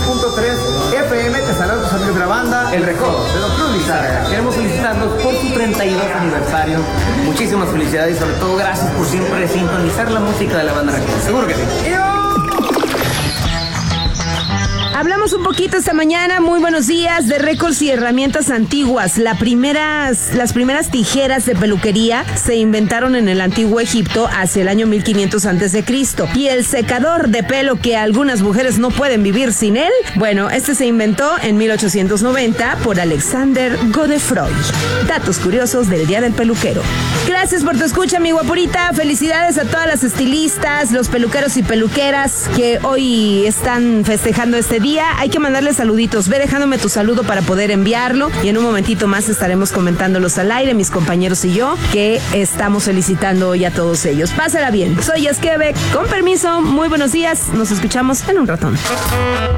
FM. Te saludan tus amigos de la banda El Recodo, de Don Cruz Lizárraga. Queremos felicitarlos por su 32 aniversario. Muchísimas felicidades y sobre todo gracias por siempre sintonizar la música de la banda Recodo. Seguro que sí. Hablamos un poquito esta mañana, muy buenos días, de récords y herramientas antiguas. Las primeras tijeras de peluquería se inventaron en el antiguo Egipto hacia el año 1500 a.C. Y el secador de pelo que algunas mujeres no pueden vivir sin él, bueno, este se inventó en 1890 por Alexander Godefroy. Datos curiosos del Día del Peluquero. Gracias por tu escucha, mi guapurita. Felicidades a todas las estilistas, los peluqueros y peluqueras que hoy están festejando este día. Hay que mandarles saluditos. Ve dejándome tu saludo para poder enviarlo y en un momentito más estaremos comentándolos al aire, mis compañeros y yo, que estamos felicitando hoy a todos ellos. Pásala bien. Soy Esquebe. Con permiso, muy buenos días. Nos escuchamos en un ratón.